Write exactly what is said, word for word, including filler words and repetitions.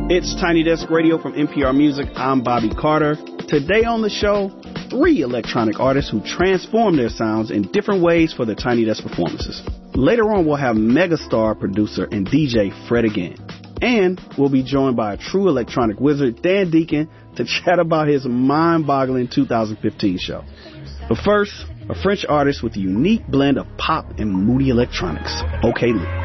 It's Tiny Desk Radio from N P R Music. I'm Bobby Carter. Today on the show, three electronic artists who transform their sounds in different ways for their Tiny Desk performances. Later on, we'll have megastar producer and D J Fred again. And we'll be joined by a true electronic wizard, Dan Deacon, to chat about his mind-boggling two thousand fifteen show. But first, a French artist with a unique blend of pop and moody electronics, OK Luke.